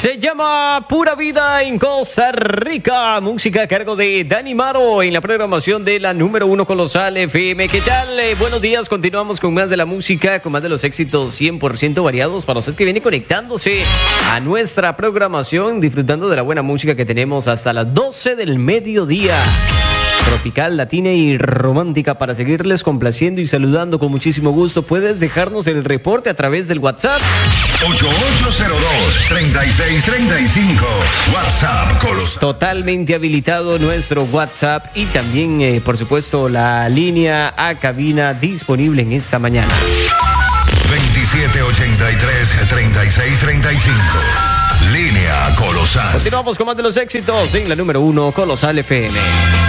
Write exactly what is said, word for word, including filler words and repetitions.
Se llama Pura Vida en Costa Rica. Música a cargo de Dani Maro en la programación de la número uno Colosal F M. ¿Qué tal? Eh, buenos días. Continuamos con más de la música, con más de los éxitos cien por ciento variados para usted que viene conectándose a nuestra programación, disfrutando de la buena música que tenemos hasta las doce del mediodía. Tropical, latina y romántica para seguirles complaciendo y saludando con muchísimo gusto. Puedes dejarnos el reporte a través del WhatsApp ocho ocho cero dos, tres seis tres cinco. WhatsApp Colosal. Totalmente habilitado nuestro WhatsApp y también, eh, por supuesto, la línea a cabina disponible en esta mañana. veintisiete ochenta y tres, treinta y seis treinta y cinco. Línea Colosal. Continuamos con más de los éxitos en la número uno Colosal F M.